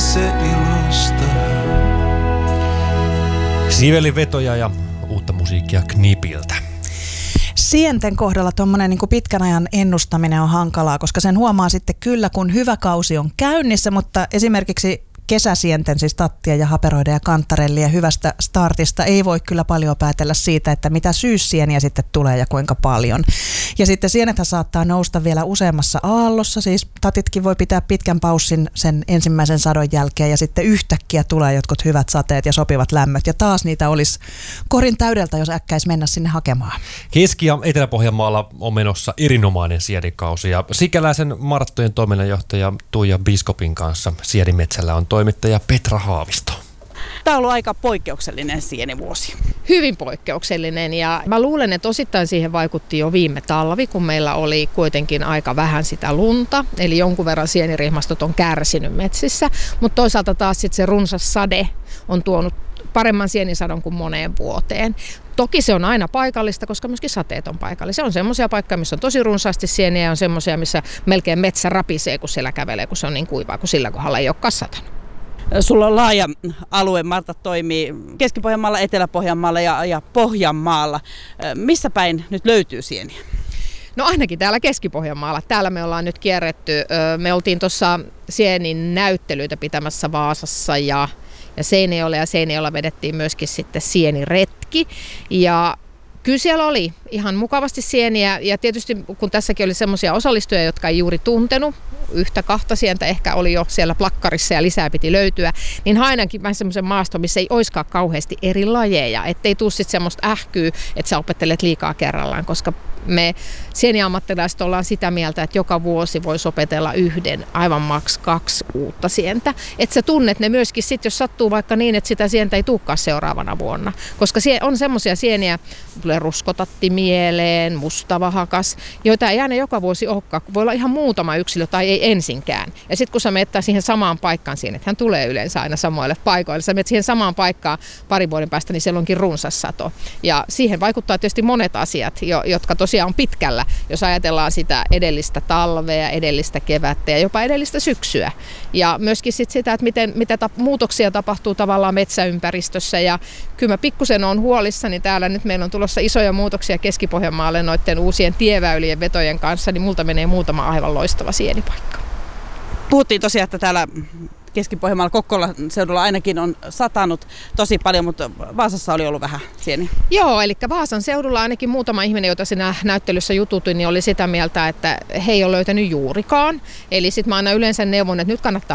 itse ilosta. Sivelin vetoja ja uutta musiikkia Knipiltä. Sienten kohdalla tuommoinen niin kuin pitkän ajan ennustaminen on hankalaa, koska sen huomaa sitten kyllä, kun hyvä kausi on käynnissä, mutta esimerkiksi kesäsienten, siis tattia ja haperoida ja kantarellia hyvästä startista ei voi kyllä paljon päätellä siitä, että mitä syyssieniä sitten tulee ja kuinka paljon. Ja sitten sienethän saattaa nousta vielä useammassa aallossa, siis tatitkin voi pitää pitkän paussin sen ensimmäisen sadon jälkeen ja sitten yhtäkkiä tulee jotkut hyvät sateet ja sopivat lämmöt ja taas niitä olisi korin täydeltä, jos äkkäis mennä sinne hakemaan. Keski- ja Etelä-Pohjanmaalla on menossa erinomainen siedikausi ja Sikäläisen Marttojen toiminnanjohtaja Tuija Biskopin kanssa Siedimetsällä on toimittaja Petra Haavisto. Tämä on ollut aika poikkeuksellinen sienivuosi. Hyvin poikkeuksellinen ja mä luulen, että osittain siihen vaikutti jo viime talvi, kun meillä oli kuitenkin aika vähän sitä lunta. Eli jonkun verran sienirihmastot on kärsinyt metsissä, mutta toisaalta taas sit se runsas sade on tuonut paremman sienisadon kuin moneen vuoteen. Toki se on aina paikallista, koska myöskin sateet on paikallisia. On semmoisia paikkoja, missä on tosi runsaasti sieniä ja on semmoisia, missä melkein metsä rapisee, kun siellä kävelee, kun se on niin kuivaa, kun sillä kohdalla ei ole kassatanut. Sulla on laaja alue, Marta toimii Keski-Pohjanmaalla, Etelä-Pohjanmaalla ja Pohjanmaalla. Missä päin nyt löytyy sieniä? No ainakin täällä Keski-Pohjanmaalla. Täällä me ollaan nyt kierretty. Me oltiin tuossa sienin näyttelyitä pitämässä Vaasassa ja Seinäjoella vedettiin myöskin sitten sieniretki. Ja kyllä siellä oli ihan mukavasti sieniä ja tietysti kun tässäkin oli semmoisia osallistujia, jotka ei juuri tuntenut, yhtä kahta sientä ehkä oli jo siellä plakkarissa ja lisää piti löytyä, niin hainaankin vähän semmoisen maaston, missä ei oiskaan kauheasti eri lajeja, ettei tule sitten semmoista ähkyä, että sä opettelet liikaa kerrallaan, koska me sieniammattilaiset ollaan sitä mieltä, että joka vuosi voisi opetella yhden, aivan maks 2 uutta sientä. Että sä tunnet ne myöskin sitten, jos sattuu vaikka niin, että sitä sientä ei tulekaan seuraavana vuonna. Koska on semmoisia sieniä, tulee ruskotatti mieleen, mustavahakas, joita ei aina joka vuosi olekaan. Voi olla ihan muutama yksilö tai ei ensinkään. Ja sitten kun sä menet siihen samaan paikkaan, hän tulee yleensä aina samoille paikoille. Sä menet siihen samaan paikkaan parin vuoden päästä, niin siellä onkin runsas sato. Ja siihen vaikuttaa tietysti monet asiat, jotka tosiaan on pitkällä, jos ajatellaan sitä edellistä talvea, edellistä kevättä ja jopa edellistä syksyä. Ja myöskin sit sitä, että mitä muutoksia tapahtuu tavallaan metsäympäristössä. Ja kyllä mä pikkusen olen huolissani täällä. Nyt meillä on tulossa isoja muutoksia Keski-Pohjanmaalle noiden uusien tieväylien vetojen kanssa, niin multa menee muutama aivan loistava sienipaikka. Puhuttiin tosiaan, että täällä Keski-Pohjanmaalla Kokkolan seudulla ainakin on satanut tosi paljon, mutta Vaasassa oli ollut vähän sieniä. Joo, eli Vaasan seudulla ainakin muutama ihminen, jota siinä näyttelyssä jututin, niin oli sitä mieltä, että he ei ole löytänyt juurikaan. Eli sitten mä aina yleensä neuvon, että nyt kannattaa